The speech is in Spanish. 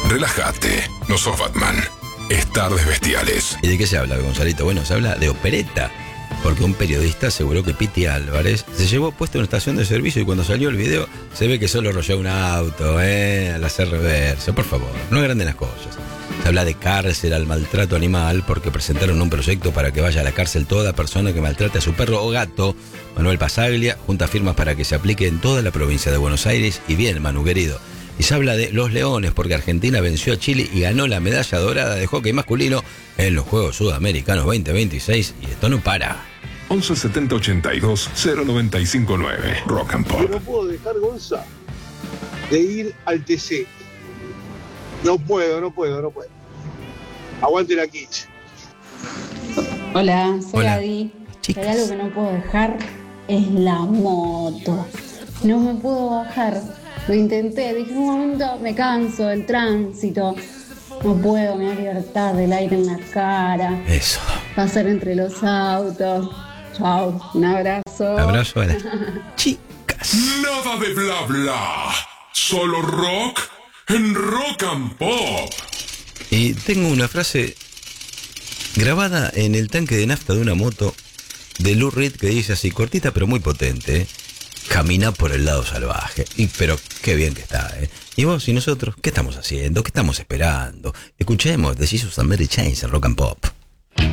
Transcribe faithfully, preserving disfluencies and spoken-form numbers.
Relájate, no sos Batman. Es Tardes Bestiales. ¿Y de qué se habla, Gonzalito? Bueno, se habla de opereta, porque un periodista aseguró que Piti Álvarez se llevó puesto en una estación de servicio y cuando salió el video se ve que solo rolló un auto, ¿eh? Al hacer reverso. Por favor, no agranden las cosas. Se habla de cárcel al maltrato animal porque presentaron un proyecto para que vaya a la cárcel toda persona que maltrate a su perro o gato. Manuel Pasaglia junta firmas para que se aplique en toda la provincia de Buenos Aires. Y bien, Manu querido. Y se habla de los Leones porque Argentina venció a Chile y ganó la medalla dorada de hockey masculino en los Juegos Sudamericanos veinte veintiséis. Y esto no para. once setenta ochenta y dos cero noventa y cinco nueve. Rock and Pop. Yo no puedo dejar, Gonza, de ir al T C. No puedo, no puedo, no puedo. Aguante la Kitsch. Hola, soy Hola. Adi. Chicas. Hay algo que no puedo dejar, es la moto. No me puedo bajar. Lo intenté, dije un momento, me canso del tránsito. No puedo, me da libertad, el aire en la cara. Eso. Pasar entre los autos. Chao, un abrazo. Abrazo a las chicas. Nada de bla bla. Solo rock en Rock and Pop. Y tengo una frase grabada en el tanque de nafta de una moto de Lou Reed que dice así, cortita pero muy potente, ¿eh? Camina por el lado salvaje. Y pero qué bien que está, ¿eh? Y vos y nosotros, ¿qué estamos haciendo? ¿Qué estamos esperando? Escuchemos The Jesus and Mary Chains en Rock and Pop.